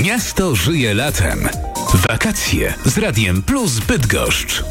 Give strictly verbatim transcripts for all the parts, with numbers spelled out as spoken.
Miasto żyje latem. Wakacje z Radiem Plus Bydgoszcz.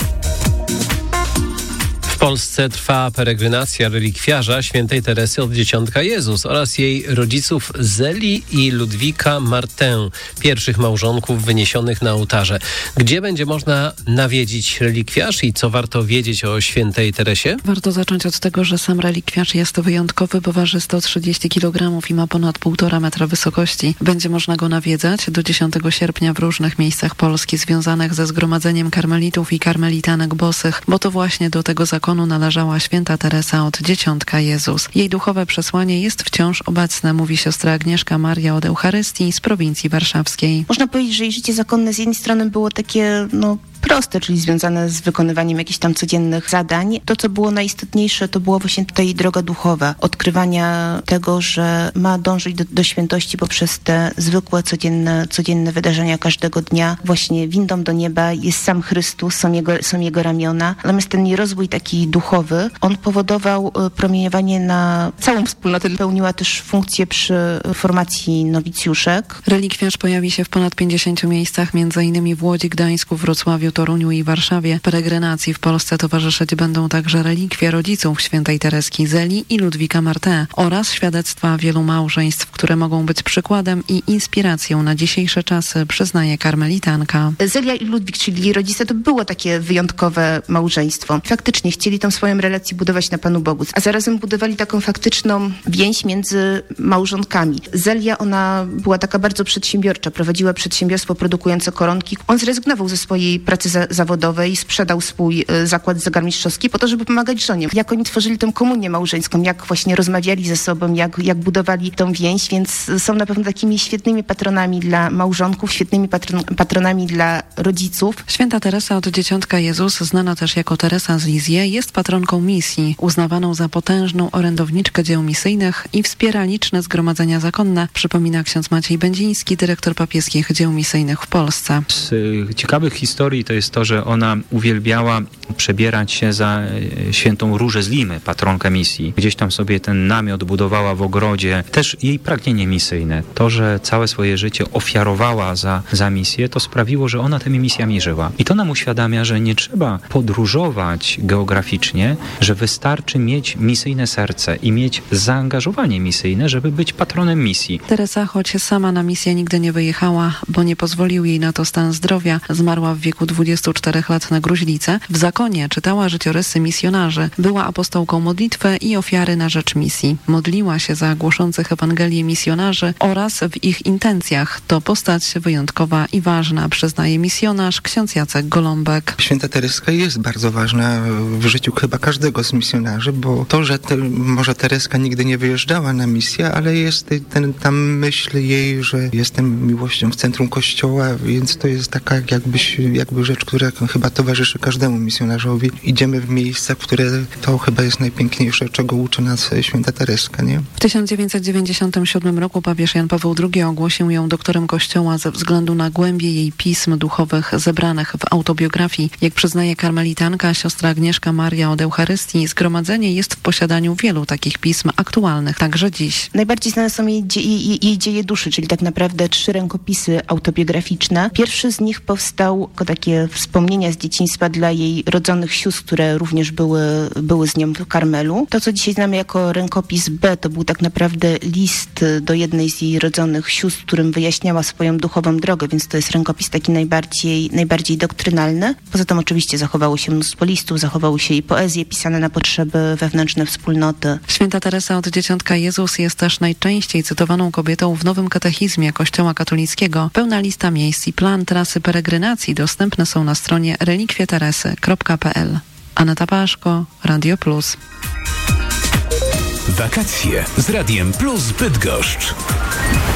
W Polsce trwa peregrinacja relikwiarza świętej Teresy od Dzieciątka Jezus oraz jej rodziców Zeli i Ludwika Martin, pierwszych małżonków wyniesionych na ołtarze. Gdzie będzie można nawiedzić relikwiarz i co warto wiedzieć o świętej Teresie? Warto zacząć od tego, że sam relikwiarz jest wyjątkowy, bo waży sto trzydzieści kilogramów i ma ponad półtora metra wysokości. Będzie można go nawiedzać do dziesiątego sierpnia w różnych miejscach Polski związanych ze zgromadzeniem karmelitów i karmelitanek bosych, bo to właśnie do tego zakonu należała święta Teresa od Dzieciątka Jezus. Jej duchowe przesłanie jest wciąż obecne, mówi siostra Agnieszka Maria od Eucharystii z prowincji warszawskiej. Można powiedzieć, że jej życie zakonne z jednej strony było takie, no, proste, czyli związane z wykonywaniem jakichś tam codziennych zadań. To, co było najistotniejsze, to było właśnie tutaj droga duchowa. Odkrywania tego, że ma dążyć do, do świętości poprzez te zwykłe, codzienne, codzienne wydarzenia każdego dnia. Właśnie windą do nieba jest sam Chrystus, są jego, są jego ramiona. Natomiast ten jej rozwój taki duchowy, on powodował promieniowanie na całą wspólnotę. Pełniła też funkcję przy formacji nowicjuszek. Relikwiarz pojawi się w ponad pięćdziesięciu miejscach, między innymi w Łodzi, Gdańsku, Wrocławiu, Toruniu i Warszawie. Peregrinacji w Polsce towarzyszyć będą także relikwie rodziców świętej Tereski Zeli i Ludwika Martin oraz świadectwa wielu małżeństw, które mogą być przykładem i inspiracją na dzisiejsze czasy, przyznaje karmelitanka. Zelia i Ludwik, czyli jej rodzice, to było takie wyjątkowe małżeństwo. Faktycznie chcieli tą swoją relację budować na Panu Bogu, a zarazem budowali taką faktyczną więź między małżonkami. Zelia, ona była taka bardzo przedsiębiorcza, prowadziła przedsiębiorstwo produkujące koronki. On zrezygnował ze swojej pracy za- zawodowej, sprzedał swój y, zakład zegarmistrzowski po to, żeby pomagać żonie. Jak oni tworzyli tę komunię małżeńską, jak właśnie rozmawiali ze sobą, jak, jak budowali tą więź, więc są na pewno takimi świetnymi patronami dla małżonków, świetnymi patron- patronami dla rodziców. Święta Teresa od Dzieciątka Jezus, znana też jako Teresa z Lisieux, jest patronką misji, uznawaną za potężną orędowniczkę dzieł misyjnych i wspiera liczne zgromadzenia zakonne, przypomina ksiądz Maciej Będziński, dyrektor papieskich dzieł misyjnych w Polsce. Z y, ciekawych historii to jest to, że ona uwielbiała przebierać się za y, świętą Różę z Limy, patronkę misji. Gdzieś tam sobie ten namiot budowała w ogrodzie. Też jej pragnienie misyjne, to, że całe swoje życie ofiarowała za, za misję, to sprawiło, że ona tymi misjami żyła. I to nam uświadamia, że nie trzeba podróżować geograficznie, że wystarczy mieć misyjne serce i mieć zaangażowanie misyjne, żeby być patronem misji. Teresa, choć sama na misję nigdy nie wyjechała, bo nie pozwolił jej na to stan zdrowia, zmarła w wieku dwudziestu czterech lat na gruźlicę, w zakonie czytała życiorysy misjonarzy, była apostołką modlitwy i ofiary na rzecz misji. Modliła się za głoszących Ewangelię misjonarzy oraz w ich intencjach. To postać wyjątkowa i ważna, przyznaje misjonarz ksiądz Jacek Golombek. Święta Tereska jest bardzo ważna w życiu chyba każdego z misjonarzy, bo to, że te, może Tereska nigdy nie wyjeżdżała na misję, ale jest ten, ta myśl jej, że jestem miłością w centrum Kościoła, więc to jest taka jakby, jakby rzecz, która chyba towarzyszy każdemu misjonarzowi. Idziemy w miejsca, w które to chyba jest najpiękniejsze, czego uczy nas święta Tereska, nie? W tysiąc dziewięćset dziewięćdziesiątym siódmym roku papież Jan Paweł drugi ogłosił ją doktorem Kościoła ze względu na głębię jej pism duchowych zebranych w autobiografii. Jak przyznaje karmelitanka siostra Agnieszka Maria od Eucharystii, zgromadzenie jest w posiadaniu wielu takich pism aktualnych, także dziś. Najbardziej znane są jej, dzie- jej, jej dzieje duszy, czyli tak naprawdę trzy rękopisy autobiograficzne. Pierwszy z nich powstał jako takie wspomnienia z dzieciństwa dla jej rodzonych sióstr, które również były, były z nią w Karmelu. To, co dzisiaj znamy jako rękopis B, to był tak naprawdę list do jednej z jej rodzonych sióstr, którym wyjaśniała swoją duchową drogę, więc to jest rękopis taki najbardziej, najbardziej doktrynalny. Poza tym oczywiście zachowało się mnóstwo listów, zachowały się i poezje pisane na potrzeby wewnętrzne wspólnoty. Święta Teresa od Dzieciątka Jezus jest też najczęściej cytowaną kobietą w nowym katechizmie Kościoła katolickiego. Pełna lista miejsc i plan trasy peregrinacji dostępne są na stronie relikwieteresy kropka p l. Aneta Paszko, Radio Plus. Wakacje z Radiem Plus Bydgoszcz.